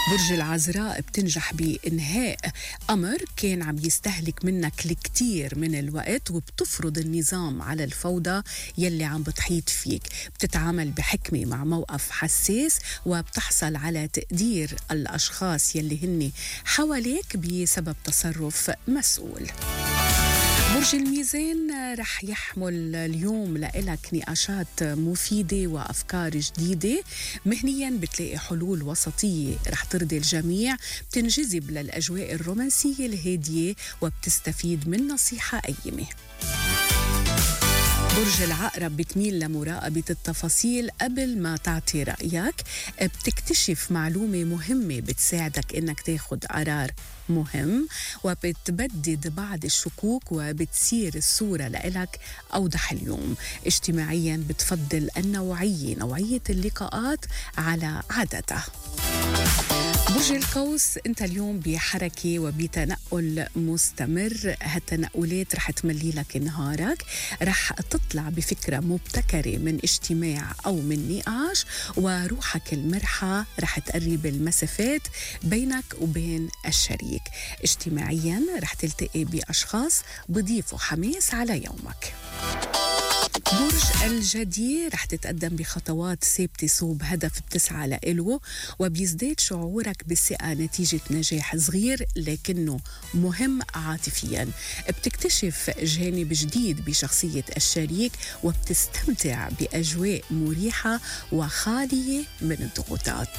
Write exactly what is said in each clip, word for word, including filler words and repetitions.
برج العذراء بتنجح بإنهاء أمر كان عم يستهلك منك الكثير من الوقت، وبتفرض النظام على الفوضى يلي عم بتحيط فيك. بتتعامل بحكمة مع موقف حساس، وبتحصل على تقدير الأشخاص يلي هن حواليك بسبب تصرف مسؤول. برج الميزان رح يحمل اليوم لإلك نقاشات مفيدة وأفكار جديدة. مهنياً بتلاقي حلول وسطية رح ترضي الجميع، بتنجذب للأجواء الرومانسية الهادية وبتستفيد من نصيحة قيمة. برج العقرب بتميل لمراقبة التفاصيل قبل ما تعطي رأيك. بتكتشف معلومة مهمة بتساعدك إنك تاخد قرار مهم، وبتبدد بعض الشكوك وبتصير الصورة لإلك أوضح اليوم. اجتماعياً بتفضل النوعية نوعية اللقاءات على عادتها. برج القوس انت اليوم بحركة وبتنقل مستمر، هالتنقلات رح تملي لك نهارك. رح تطلع بفكرة مبتكرة من اجتماع أو من نقاش، وروحك المرحة رح تقرب المسافات بينك وبين الشريك. اجتماعيا رح تلتقي بأشخاص بضيفوا حماس على يومك. برج الجدي رح تتقدم بخطوات ثابتة صوب هدف بتسعى لإله، وبيزداد شعورك بالثقة نتيجة نجاح صغير لكنه مهم عاطفياً. بتكتشف جانب جديد بشخصية الشريك، وبتستمتع بأجواء مريحة وخالية من الضغوطات.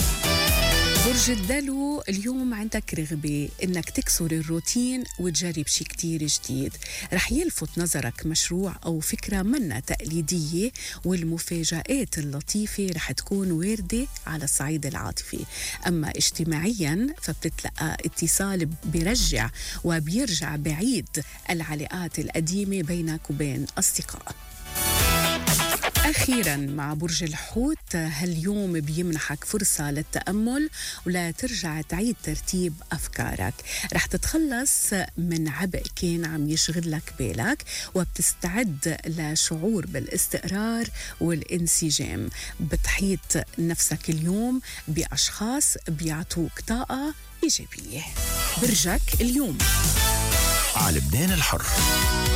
برج الدلو اليوم عندك رغبة إنك تكسر الروتين وتجرب شي كتير جديد. رح يلفت نظرك مشروع أو فكرة منا تقليدية، والمفاجآت اللطيفة رح تكون واردة على الصعيد العاطفي. أما اجتماعياً فبتتلقى اتصال بيرجع وبيرجع بعيد العلاقات القديمة بينك وبين أصدقائك. أخيراً مع برج الحوت، هاليوم بيمنحك فرصة للتأمل ولا ترجع تعيد ترتيب أفكارك. رح تتخلص من عبء كان عم يشغل لك بالك، وبتستعد لشعور بالاستقرار والانسجام. بتحيط نفسك اليوم بأشخاص بيعطوك طاقة إيجابية. برجك اليوم. على لبنان الحر.